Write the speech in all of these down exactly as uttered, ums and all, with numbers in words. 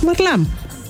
Βαρλάμ.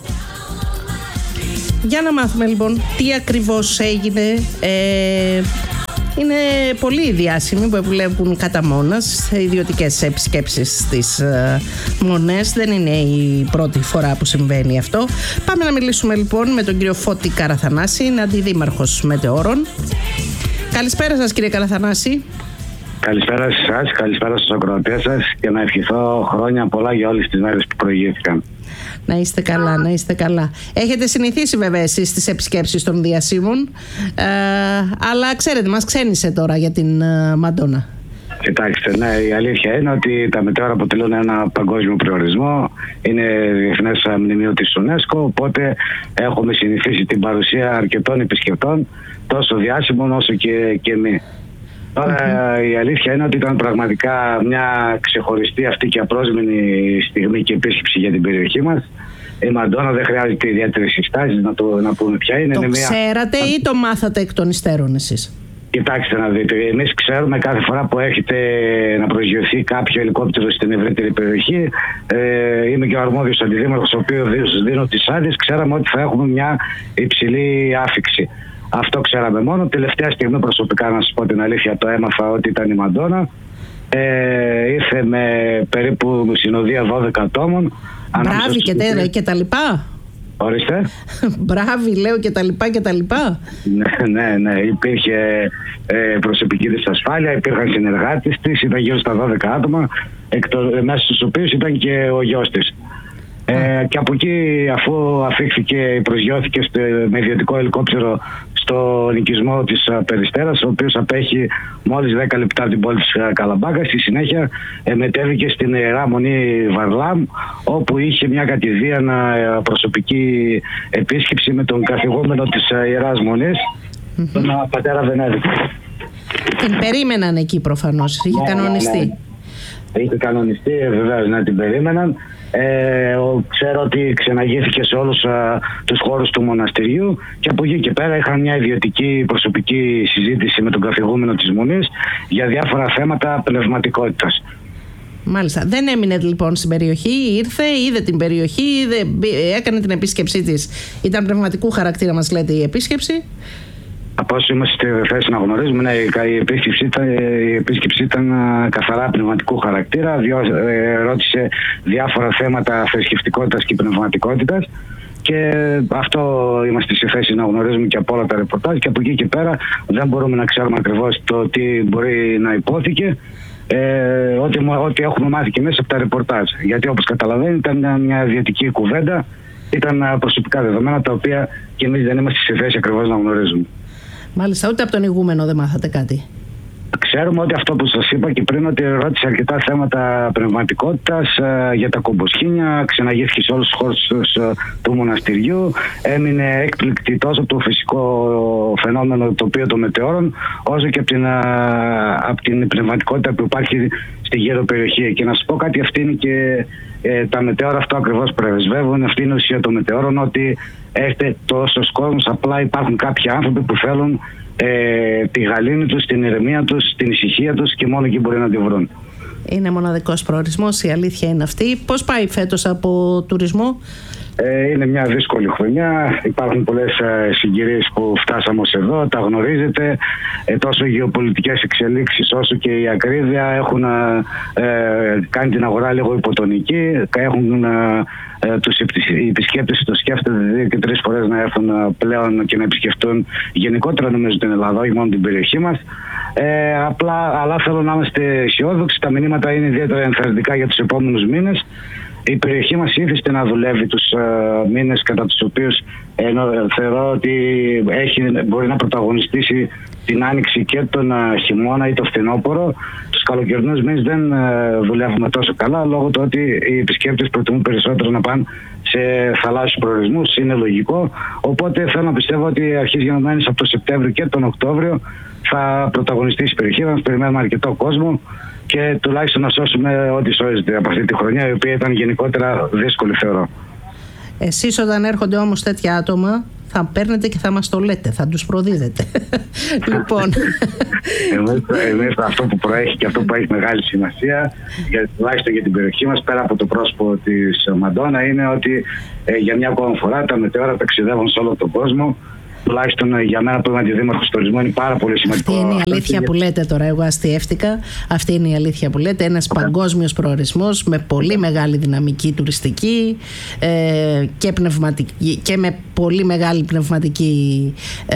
Για να μάθουμε λοιπόν τι ακριβώς έγινε. ε, Είναι πολύ διάσημοι που βλέπουν κατά μόνας σε ιδιωτικές επισκέψεις στις ε, μονές. Δεν είναι η πρώτη φορά που συμβαίνει αυτό. Πάμε να μιλήσουμε λοιπόν με τον κύριο Φώτη Καραθανάση, είναι αντιδήμαρχος Μετεώρων. Καλησπέρα σας κύριε Καραθανάση. Καλησπέρα σε εσάς, καλησπέρα στους ακροατές σας και να ευχηθώ χρόνια πολλά για όλες τις μέρες που προηγήθηκαν. Να είστε καλά, να είστε καλά. Έχετε συνηθίσει βέβαια εσείς στις επισκέψεις των διασύμων, ε, αλλά ξέρετε, μας ξένησε τώρα για την ε, Μαντόνα. Κοιτάξτε, ναι, η αλήθεια είναι ότι τα μετέωρα αποτελούν ένα παγκόσμιο προορισμό. Είναι διεθνές μνημείο της UNESCO, οπότε έχουμε συνηθίσει την παρουσία αρκετών επισκεπτών, τόσο διάσημων όσο και, και μη. Τώρα mm-hmm. η αλήθεια είναι ότι ήταν πραγματικά μια ξεχωριστή αυτή και απρόσμενη στιγμή και επίσκεψη για την περιοχή μας. Η Μαντόνα δεν χρειάζεται ιδιαίτερες συστάσεις να, το, να πούμε ποια είναι. Το είναι ξέρατε μια... ή το μάθατε εκ των υστέρων εσείς? Κοιτάξτε να δείτε, εμείς ξέρουμε κάθε φορά που έρχεται να προσγειωθεί κάποιο ελικόπτερο στην ευρύτερη περιοχή. Ε, είμαι και ο αρμόδιος αντιδήμαρχος, ο οποίος δίνω τις άδειες. Ξέραμε ότι θα έχουμε μια υψηλή άφιξη. Αυτό ξέραμε μόνο. Τελευταία στιγμή προσωπικά, να σας πω την αλήθεια, το έμαθα ότι ήταν η Μαντόνα. Ε, ήρθε με περίπου συνοδεία δώδεκα ατόμων. Μπράβη και, τε, και τα λοιπά. Ορίστε. Μπράβη λέω και τα λοιπά και τα λοιπά. Ναι, ναι, ναι. Υπήρχε ε, προσωπική της ασφάλεια, υπήρχαν συνεργάτες της, ήταν γύρω στα δώδεκα άτομα, εκ των, μέσα στους οποίους ήταν και ο γιος της. Ε, και από εκεί, αφού αφήχθηκε, προσγειώθηκε με ιδιωτικό ελικόπτερο στο νοικισμό της Περιστέρας, ο οποίος απέχει μόλις δέκα λεπτά από την πόλη της Καλαμπάκα. Στη συνέχεια ε, μετέβηκε στην Ιερά Μονή Βαρλάμ, όπου είχε μια κατηδίαν προσωπική επίσκεψη με τον καθηγούμενο της Ιεράς Μονής, mm-hmm. τον πατέρα Βενέδικο. Την περίμεναν εκεί προφανώς, είχε ναι, κανονιστεί. Ναι, ναι. Είχε κανονιστεί, βεβαίως να την περίμεναν. Ε, ξέρω ότι ξεναγήθηκε σε όλους α, τους χώρους του μοναστηριού και από εκεί και πέρα είχαν μια ιδιωτική προσωπική συζήτηση με τον καθηγούμενο της Μονής για διάφορα θέματα πνευματικότητας. Μάλιστα. Δεν έμεινε λοιπόν στην περιοχή, ήρθε, είδε την περιοχή, είδε, έκανε την επίσκεψή της. Ήταν πνευματικού χαρακτήρα, μας λέτε, η επίσκεψη? Από όσο είμαστε στη θέση να γνωρίζουμε, ναι, η επίσκεψη ήταν, η επίσκεψη ήταν καθαρά πνευματικού χαρακτήρα. Διό, ε, ρώτησε διάφορα θέματα θρησκευτικότητας και πνευματικότητας και αυτό είμαστε στη θέση να γνωρίζουμε και από όλα τα ρεπορτάζ, και από εκεί και πέρα δεν μπορούμε να ξέρουμε ακριβώς το τι μπορεί να υπόθηκε. Ε, ό,τι, ό,τι έχουμε μάθει και μέσα από τα ρεπορτάζ. Γιατί όπως καταλαβαίνετε ήταν μια ιδιωτική κουβέντα, ήταν προσωπικά δεδομένα τα οποία και εμείς δεν είμαστε στη θέση ακριβώς να γνωρίζουμε. Μάλιστα, ούτε από τον ηγούμενο δεν μάθατε κάτι? Ξέρουμε ότι αυτό που σας είπα και πριν, ότι ρώτησε αρκετά θέματα πνευματικότητας ε, για τα κομποσχήνια, ξεναγήθηκε σε όλους τους χώρους ε, του μοναστηριού, έμεινε έκπληκτη τόσο το φυσικό φαινόμενο το οποίο των μετεώρων, όσο και από την, ε, από την πνευματικότητα που υπάρχει στη γύρω περιοχή. Και να σας πω κάτι, αυτή είναι και ε, τα μετεώρα αυτό ακριβώς πρεσβεύουν, αυτή είναι η ουσία των μετεώρων, ότι έχετε τόσος κόσμος, απλά υπάρχουν κάποιοι άνθρωποι που θέλουν Ε, τη γαλήνη τους, την ηρεμία τους, την ησυχία τους και μόνο εκεί μπορεί να τη βρουν. Είναι μοναδικός προορισμός, η αλήθεια είναι αυτή. Πώς πάει φέτος από τουρισμό? Ε, είναι μια δύσκολη χρονιά. Υπάρχουν πολλές ε, συγκυρίες που φτάσαμε ως εδώ, τα γνωρίζετε. Ε, τόσο οι γεωπολιτικές εξελίξεις όσο και η ακρίβεια έχουν ε, κάνει την αγορά λίγο υποτονική. Έχουν ε, ε, τους επισκέπτες το σκέφτονται δύο και τρεις φορές να έρθουν πλέον και να επισκεφτούν γενικότερα νομίζω την Ελλάδα, όχι μόνο την περιοχή μας. Ε, απλά, αλλά θέλω να είμαστε αισιόδοξοι. Τα μηνύματα είναι ιδιαίτερα ενθαρρυντικά για τους επόμενους μήνες. Η περιοχή μας ήθιστε να δουλεύει τους uh, μήνες κατά τους οποίους ε, θεωρώ ότι έχει, μπορεί να πρωταγωνιστήσει την άνοιξη και τον uh, χειμώνα ή το φθινόπωρο. Τους καλοκαιρινούς μήνες δεν uh, δουλεύουμε τόσο καλά, λόγω του ότι οι επισκέπτες προτιμούν περισσότερο να πάνε σε θαλάσσιους προορισμούς, είναι λογικό. Οπότε θέλω να πιστεύω ότι αρχίζει γενομένης από το Σεπτέμβριο και τον Οκτώβριο θα πρωταγωνιστήσει η περιοχή μας. Περιμένουμε αρκετό κόσμο και τουλάχιστον να σώσουμε ό,τι σώζεται από αυτή τη χρονιά, η οποία ήταν γενικότερα δύσκολη, θεωρώ. Εσείς όταν έρχονται όμως τέτοια άτομα θα παίρνετε και θα μας το λέτε, θα τους προδίδετε. Λοιπόν, εμείς, εμείς αυτό που προέχει και αυτό που έχει μεγάλη σημασία, για, τουλάχιστον για την περιοχή μας, πέρα από το πρόσωπο της Μαντόνα, είναι ότι ε, για μια ακόμα φορά τα μετεώρα ταξιδεύουν σε όλο τον κόσμο. Τουλάχιστον για μένα που είμαι αντιδήμαρχος τουρισμού είναι πάρα πολύ σημαντικό. Αυτή είναι η αλήθεια που λέτε τώρα. Εγώ αστιεύτηκα. Αυτή είναι η αλήθεια που λέτε. Ένας okay. παγκόσμιος προορισμός με πολύ μεγάλη δυναμική τουριστική ε, και, πνευματική, και με πολύ μεγάλη πνευματική ε,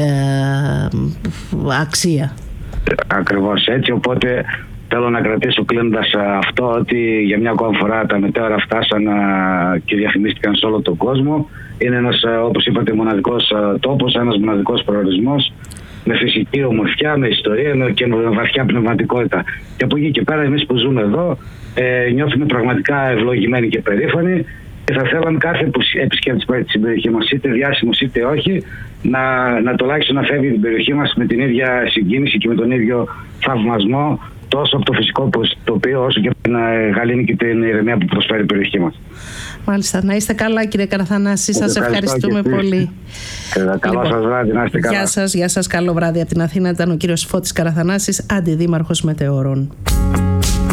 αξία. Ακριβώς έτσι. Οπότε θέλω να κρατήσω κλείνοντας αυτό, ότι για μια ακόμα φορά τα μετέωρα φτάσαν και διαφημίστηκαν σε όλο τον κόσμο. Είναι ένας, όπως είπατε, μοναδικός τόπος, ένας μοναδικός προορισμός με φυσική ομορφιά, με ιστορία και με βαθιά πνευματικότητα. Και από εκεί και πέρα εμείς που ζούμε εδώ ε, νιώθουμε πραγματικά ευλογημένοι και περήφανοι και θα θέλαμε κάθε επισκέπτης που έχει στην περιοχή μας, είτε διάσημος είτε όχι, να, να τουλάχιστον να φεύγει την περιοχή μας με την ίδια συγκίνηση και με τον ίδιο θαυμασμό, τόσο από το φυσικό τοπίο όσο και από την γαλήνη και την ηρεμία που προσφέρει η περιοχή μας. Μάλιστα. Να είστε καλά, κύριε Καραθανάση. Σας ευχαριστούμε πολύ. Καλό λοιπόν, σας βράδυ, να είστε καλά. Γεια σας, γεια σας, καλό βράδυ από την Αθήνα. Ήταν ο κύριος Φώτης Καραθανάσης, αντιδήμαρχος Μετεωρών.